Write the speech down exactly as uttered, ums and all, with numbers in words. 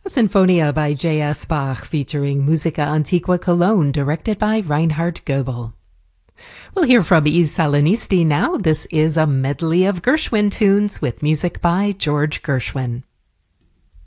Sinfonia by J S. Bach featuring Musica Antiqua Cologne, directed by Reinhard Goebel. We'll hear from I Salonisti now. This is a medley of Gershwin tunes with music by George Gershwin.